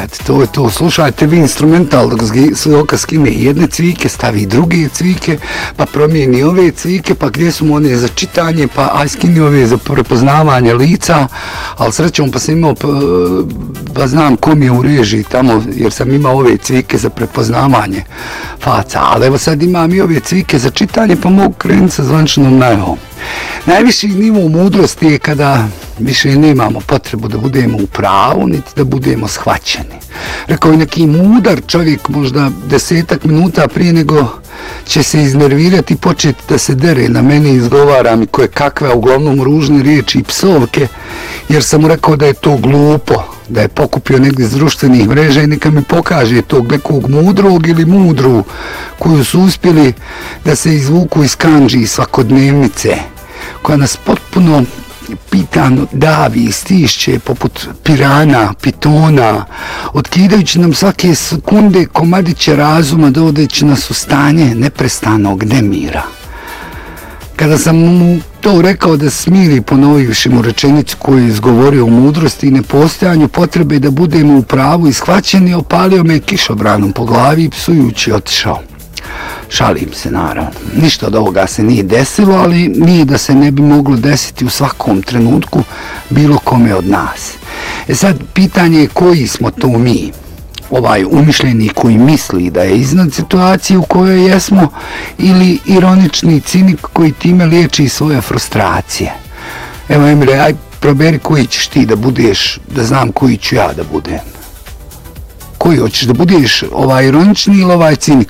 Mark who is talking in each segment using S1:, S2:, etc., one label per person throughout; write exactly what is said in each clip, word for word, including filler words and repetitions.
S1: Eto, to je to. Slušajte vi instrumental dok Zoka skine jedne cvike, stavi druge cvike, pa promijeni ove cvike, pa gdje su mu one za čitanje, pa aj skini ove za prepoznavanje lica, ali srećom pa sam imao, pa, pa znam kom je u režiji tamo, jer sam imao ove cvike za prepoznavanje faca, ali evo sad imam i ove cvike za čitanje, pa mogu krenuti sa zvančanom najavom. Najviši nivo mudrosti je kada više nemamo potrebu da budemo u pravu, niti da budemo shvaćeni. Rekao je neki mudar čovjek možda desetak minuta prije nego će se iznervirati i početi da se dere na mene, izgovara mi koje kakve, uglavnom ružne riječi i psovke, jer sam mu rekao da je to glupo, da je pokupio negdje s društvenih mreža i neka mi pokaže tog nekog mudrog ili mudru koju su uspjeli da se izvuku iz kandži i svakodnevnice, koja nas potpuno pitano davi i stišće poput pirana, pitona, otkidajući nam svake sekunde komadiće razuma, dovodeći nas u stanje neprestanog nemira. Kada sam mu to rekao da smiri, ponovivši mu rečenicu koju je izgovorio o mudrosti i nepostojanju potrebe da budemo u pravu i shvaćeni, opalio me kišobranom po glavi i psujući otišao. Šalim se, naravno. Ništa od ovoga se nije desilo, ali nije da se ne bi moglo desiti u svakom trenutku bilo kome od nas. E sad, pitanje je koji smo to mi. Ovaj umišljeni koji misli da je iznad situacije u kojoj jesmo, ili ironični cinik koji time liječi svoje frustracije. Evo, Emire, aj proberi koji ćeš ti da budeš, da znam koji ću ja da budem. Koji hoćeš da budeš, ovaj ironični ili ovaj cinik?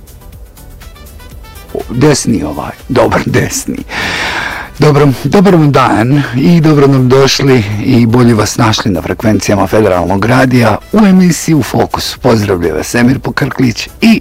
S1: Desni ovaj, dobar desni. Dobro, dobar vam dan i dobro nam došli i bolje vas našli na frekvencijama Federalnog radija u emisiji U fokusu. Pozdravlja vas Emir Pokrklić i